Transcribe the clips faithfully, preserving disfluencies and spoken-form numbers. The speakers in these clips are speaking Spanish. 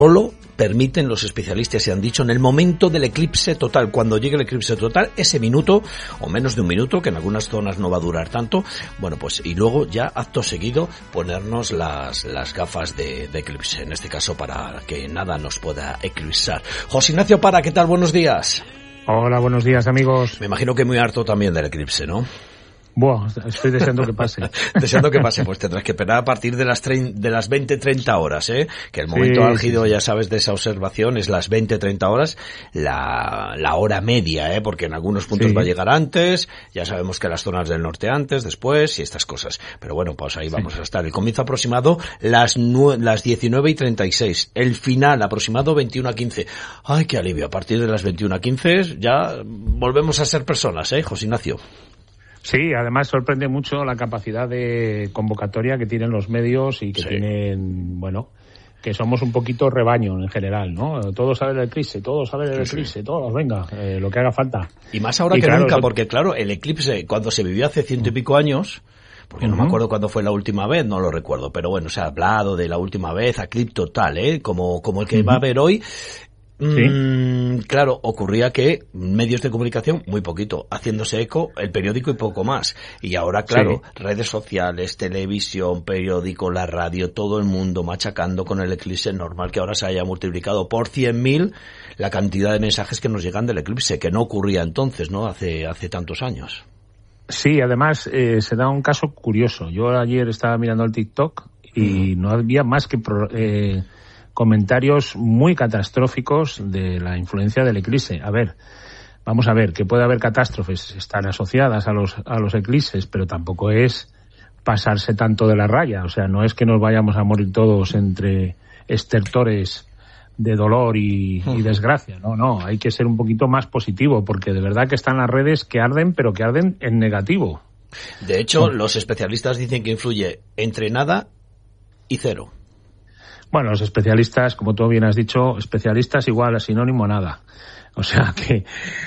Solo permiten los especialistas, se han dicho, en el momento del eclipse total, cuando llegue el eclipse total, ese minuto, o menos de un minuto, que en algunas zonas no va a durar tanto, bueno, pues, y luego ya, acto seguido, ponernos las, las gafas de, de eclipse, en este caso para que nada nos pueda eclipsar. José Ignacio Parra, ¿qué tal? Buenos días. Hola, buenos días, amigos. Me imagino que muy harto también del eclipse, ¿no? Buah, estoy deseando que pase. Deseando que pase, pues tendrás que esperar a partir de las trein, de las veinte treinta horas, ¿eh? Que el momento sí, álgido, sí, sí. Ya sabes, de esa observación es las veinte treinta horas, la, la hora media, ¿eh? Porque en algunos puntos sí. va a llegar antes, ya sabemos que las zonas del norte antes, después y estas cosas. Pero bueno, pues ahí sí. vamos a estar. El comienzo aproximado las, las diecinueve y treinta y seis. El final aproximado veintiuno a quince. Ay, qué alivio. A partir de las veintiuno a quince ya volvemos a ser personas, ¿eh, José Ignacio? Sí, además sorprende mucho la capacidad de convocatoria que tienen los medios y que sí. tienen, bueno, que somos un poquito rebaño en general, ¿no? Todos saben del eclipse, todos saben del sí, eclipse, sí. todos, venga, eh, lo que haga falta. Y más ahora y que claro, nunca, eso... porque claro, el eclipse, cuando se vivió hace ciento y pico años, porque uh-huh. no me acuerdo cuándo fue la última vez, no lo recuerdo, pero bueno, se ha hablado de la última vez, eclipse total, ¿eh? Como, como el que uh-huh. va a haber hoy. ¿Sí? Mm, claro, ocurría que medios de comunicación, muy poquito, haciéndose eco, el periódico y poco más. Y ahora, claro, sí. redes sociales, televisión, periódico, la radio, todo el mundo machacando con el eclipse. Normal que ahora se haya multiplicado por cien mil la cantidad de mensajes que nos llegan del eclipse, que no ocurría entonces, ¿no? Hace, hace tantos años. Sí, además, eh, se da un caso curioso. Yo ayer estaba mirando el TikTok y mm. no había más que... Pro, eh, comentarios muy catastróficos de la influencia del eclipse. A ver, vamos a ver, que puede haber catástrofes, están asociadas a los a los eclipses, pero tampoco es pasarse tanto de la raya. O sea, no es que nos vayamos a morir todos entre estertores de dolor y, y desgracia. No, no, hay que ser un poquito más positivo, porque de verdad que están las redes que arden, pero que arden en negativo. De hecho, sí. los especialistas dicen que influye entre nada y cero. Bueno, los especialistas, como tú bien has dicho, especialistas igual a sinónimo a nada. O sea que,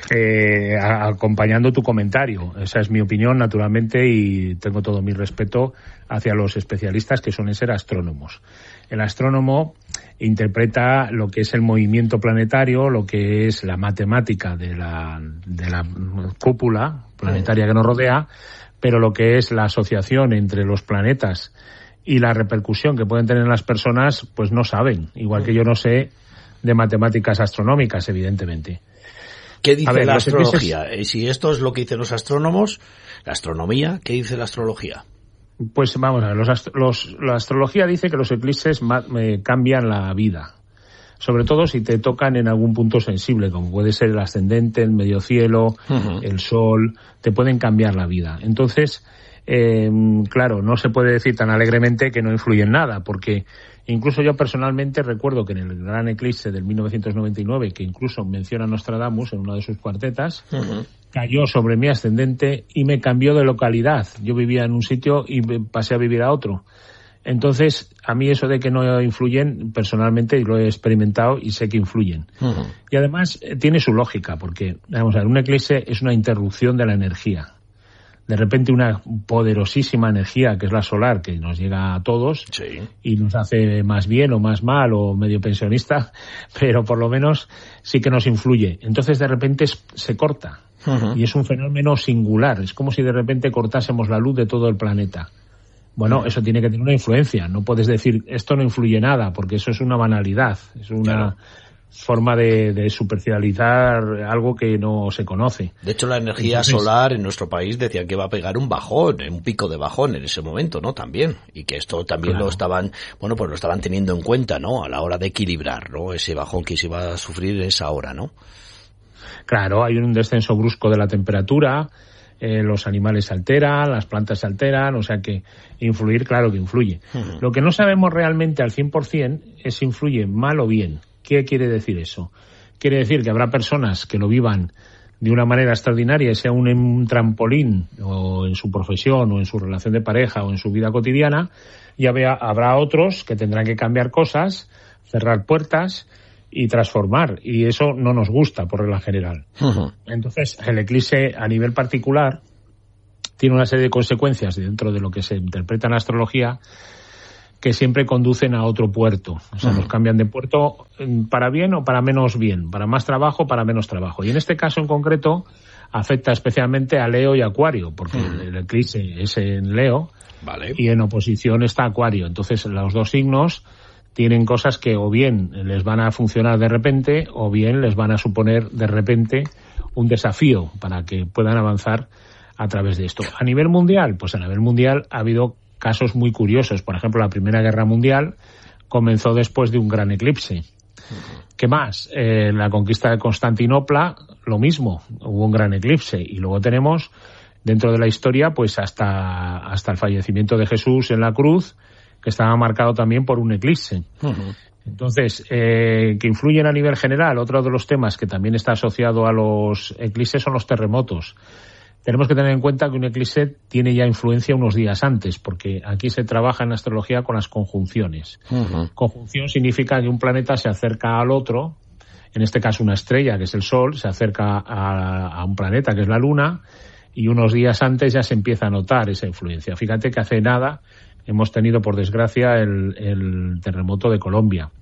eh, acompañando tu comentario, esa es mi opinión, naturalmente, y tengo todo mi respeto hacia los especialistas que suelen ser astrónomos. El astrónomo interpreta lo que es el movimiento planetario, lo que es la matemática de la, de la cúpula planetaria que nos rodea, pero lo que es la asociación entre los planetas y la repercusión que pueden tener las personas, pues no saben. Igual que yo no sé de matemáticas astronómicas, evidentemente. ¿Qué dice ver, la astrología? Eclipses... Si esto es lo que dicen los astrónomos, la astronomía, ¿qué dice la astrología? Pues vamos a ver, los ast- los, la astrología dice que los eclipses ma- eh, cambian la vida. Sobre todo si te tocan en algún punto sensible, como puede ser el ascendente, el medio cielo, uh-huh. el sol, te pueden cambiar la vida. Entonces... Eh, claro, no se puede decir tan alegremente que no influye en nada, porque incluso yo personalmente recuerdo que en el gran eclipse del mil novecientos noventa y nueve, que incluso menciona Nostradamus en una de sus cuartetas, uh-huh. cayó sobre mi ascendente y me cambió de localidad. Yo vivía en un sitio y pasé a vivir a otro. Entonces, a mí eso de que no influyen, personalmente lo he experimentado y sé que influyen. Uh-huh. Y además eh, tiene su lógica, porque, vamos a ver, un eclipse es una interrupción de la energía. De repente una poderosísima energía, que es la solar, que nos llega a todos sí. y nos hace más bien o más mal o medio pensionista, pero por lo menos sí que nos influye. Entonces de repente se corta uh-huh. y es un fenómeno singular. Es como si de repente cortásemos la luz de todo el planeta. Bueno, uh-huh. eso tiene que tener una influencia. No puedes decir esto no influye nada, porque eso es una banalidad. Es una... Claro. forma de, de superficializar algo que no se conoce. De hecho, la energía Entonces, solar en nuestro país decían que iba a pegar un bajón, un pico de bajón en ese momento, ¿no? También. Y que esto también claro. lo estaban, bueno, pues lo estaban teniendo en cuenta, ¿no? A la hora de equilibrar, ¿no? Ese bajón que se iba a sufrir en esa hora, ¿no? Claro, hay un descenso brusco de la temperatura, eh, los animales se alteran, las plantas se alteran, o sea que influir, claro que influye. Uh-huh. Lo que no sabemos realmente al cien por ciento es si influye mal o bien. ¿Qué quiere decir eso? Quiere decir que habrá personas que lo vivan de una manera extraordinaria, sea un, un trampolín o en su profesión o en su relación de pareja o en su vida cotidiana, y había, habrá otros que tendrán que cambiar cosas, cerrar puertas y transformar, y eso no nos gusta por regla general. Uh-huh. Entonces, el eclipse a nivel particular tiene una serie de consecuencias dentro de lo que se interpreta en la astrología que siempre conducen a otro puerto. O sea, uh-huh. nos cambian de puerto para bien o para menos bien, para más trabajo o para menos trabajo. Y en este caso en concreto afecta especialmente a Leo y Acuario, porque uh-huh. el eclipse es en Leo, vale. y en oposición está Acuario. Entonces los dos signos tienen cosas que o bien les van a funcionar de repente o bien les van a suponer de repente un desafío para que puedan avanzar a través de esto. A nivel mundial, pues a nivel mundial ha habido casos muy curiosos. Por ejemplo, la Primera Guerra Mundial comenzó después de un gran eclipse. Uh-huh. ¿Qué más? Eh, la conquista de Constantinopla, lo mismo, hubo un gran eclipse. Y luego tenemos, dentro de la historia, pues hasta, hasta el fallecimiento de Jesús en la cruz, que estaba marcado también por un eclipse. Uh-huh. Entonces, eh, que influyen a nivel general, otro de los temas que también está asociado a los eclipses son los terremotos. Tenemos que tener en cuenta que un eclipse tiene ya influencia unos días antes, porque aquí se trabaja en astrología con las conjunciones. Uh-huh. Conjunción significa que un planeta se acerca al otro, en este caso una estrella, que es el Sol, se acerca a, a un planeta, que es la Luna, y unos días antes ya se empieza a notar esa influencia. Fíjate que hace nada hemos tenido, por desgracia, el, el terremoto de Colombia.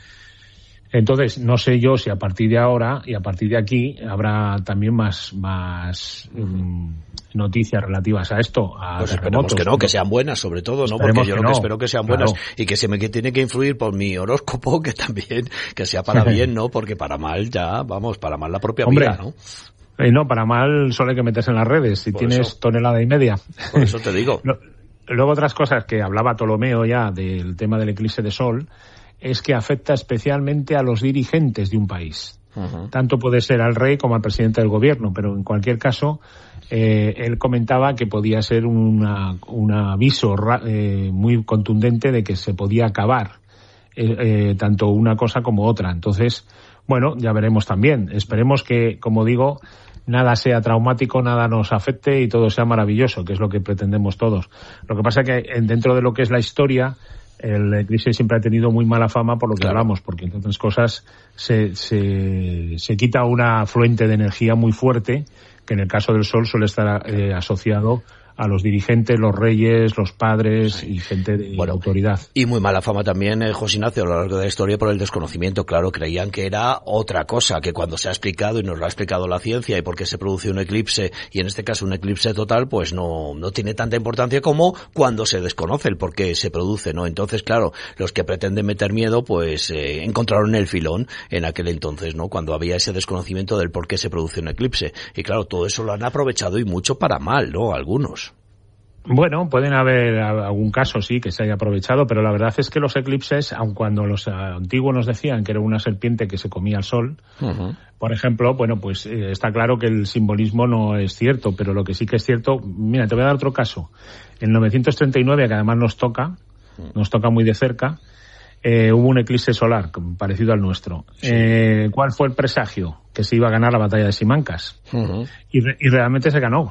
Entonces, no sé yo si a partir de ahora y a partir de aquí habrá también más más um, noticias relativas a esto, a pues terremotos. Esperemos que no, que sean buenas sobre todo, ¿no? Porque yo lo que espero que sean buenas, claro. Y que se me que tiene que influir por mi horóscopo, que también, que sea para bien, ¿no? Porque para mal ya, vamos, para mal la propia Hombre, vida, ¿no? Eh, no, para mal solo hay que meterse en las redes, si por tienes eso, tonelada y media. Por eso te digo. Luego otras cosas que hablaba Ptolomeo ya del tema del eclipse de Sol, es que afecta especialmente a los dirigentes de un país. Uh-huh. Tanto puede ser al rey como al presidente del gobierno, pero en cualquier caso, eh, él comentaba que podía ser una, un aviso eh, muy contundente de que se podía acabar eh, eh, tanto una cosa como otra. Entonces, bueno, ya veremos también. Esperemos que, como digo, nada sea traumático, nada nos afecte y todo sea maravilloso, que es lo que pretendemos todos. Lo que pasa es que dentro de lo que es la historia, el eclipse siempre ha tenido muy mala fama por lo que claro. hablamos, porque entre otras cosas se, se, se quita una afluente de energía muy fuerte, que en el caso del Sol suele estar eh, asociado a los dirigentes, los reyes, los padres sí. y gente de bueno, autoridad. Y muy mala fama también, eh, José Ignacio, a lo largo de la historia por el desconocimiento. Claro, creían que era otra cosa, que cuando se ha explicado y nos lo ha explicado la ciencia y por qué se produce un eclipse, y en este caso un eclipse total, pues no, no tiene tanta importancia como cuando se desconoce el por qué se produce, ¿no? Entonces, claro, los que pretenden meter miedo, pues eh, encontraron el filón en aquel entonces, ¿no? Cuando había ese desconocimiento del por qué se produce un eclipse. Y claro, todo eso lo han aprovechado y mucho para mal, ¿no? Algunos. Bueno, pueden haber algún caso, sí, que se haya aprovechado, pero la verdad es que los eclipses, aun cuando los antiguos nos decían que era una serpiente que se comía el sol, uh-huh. por ejemplo, bueno, pues eh, está claro que el simbolismo no es cierto, pero lo que sí que es cierto, mira, te voy a dar otro caso. En novecientos treinta y nueve, que además nos toca, nos toca muy de cerca, eh, hubo un eclipse solar parecido al nuestro. Sí. Eh, ¿Cuál fue el presagio? Que se iba a ganar la batalla de Simancas. Uh-huh. Y, re- y realmente se ganó.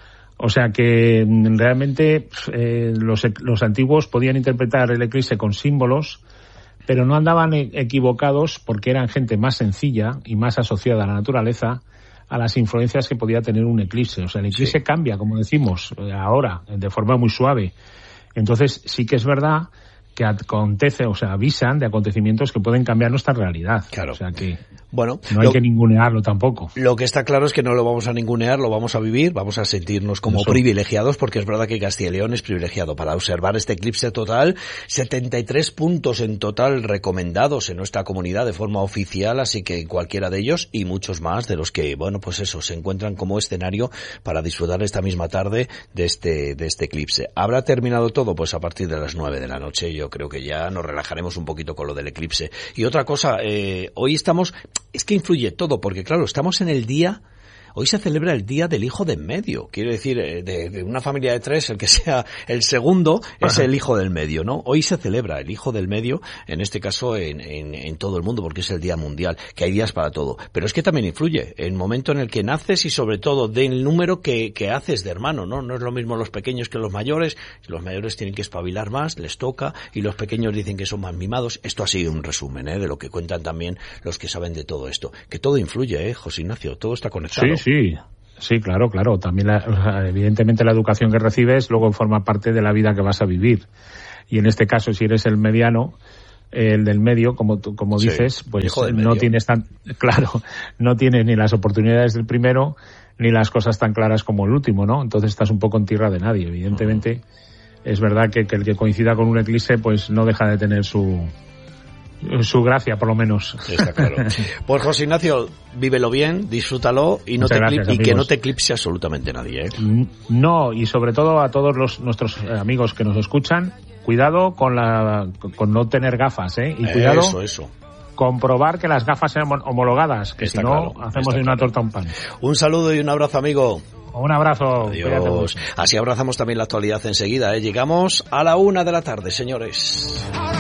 O sea que realmente eh, los, los antiguos podían interpretar el eclipse con símbolos, pero no andaban equivocados porque eran gente más sencilla y más asociada a la naturaleza a las influencias que podía tener un eclipse. O sea, el eclipse sí. cambia, como decimos ahora, de forma muy suave. Entonces sí que es verdad que acontece, o sea, avisan de acontecimientos que pueden cambiar nuestra realidad. Claro. O sea que bueno, no hay lo, que ningunearlo tampoco. Lo que está claro es que no lo vamos a ningunear, lo vamos a vivir, vamos a sentirnos como Eso. privilegiados, porque es verdad que Castilla y León es privilegiado para observar este eclipse total. setenta y tres puntos en total recomendados en nuestra comunidad de forma oficial, así que cualquiera de ellos y muchos más de los que, bueno, pues eso, se encuentran como escenario para disfrutar esta misma tarde de este, de este eclipse. ¿Habrá terminado todo? Pues a partir de las nueve de la noche. Yo creo que ya nos relajaremos un poquito con lo del eclipse. Y otra cosa, eh, hoy estamos, es que influye todo, porque claro, estamos en el día, hoy se celebra el día del hijo de en medio, quiero decir, de, de una familia de tres, el que sea el segundo es Ajá. el hijo del medio, ¿no? Hoy se celebra el hijo del medio, en este caso en, en, en todo el mundo, porque es el día mundial, que hay días para todo, pero es que también influye el momento en el que naces y sobre todo del número que, que haces de hermano, ¿no? No es lo mismo los pequeños que los mayores, los mayores tienen que espabilar más, les toca, y los pequeños dicen que son más mimados. Esto ha sido un resumen, ¿eh? De lo que cuentan también los que saben de todo esto, que todo influye, ¿eh, José Ignacio? Todo está conectado. Sí, sí. Sí, claro, claro. También, la, evidentemente, la educación que recibes luego forma parte de la vida que vas a vivir. y en este caso si eres el mediano, el del medio, como tú, como sí, dices, pues no tienes tan, claro, no tienes ni las oportunidades del primero, ni las cosas tan claras como el último, ¿no? Entonces estás un poco en tierra de nadie, evidentemente. Uh-huh. Es verdad que, que el que coincida con un eclipse, pues no deja de tener su, su gracia, por lo menos. Está claro. Pues José Ignacio, vívelo bien, disfrútalo y no te gracias, y que no te eclipse absolutamente nadie, ¿eh? No, y sobre todo a todos los nuestros amigos que nos escuchan, cuidado con la con no tener gafas, ¿eh? Y cuidado eso, eso. comprobar que las gafas sean homologadas, que está si no claro, hacemos de una claro. torta un pan. Un saludo y un abrazo, amigo. Un abrazo. Adiós. Así abrazamos también la actualidad enseguida, ¿eh? Llegamos a la una de la tarde, señores.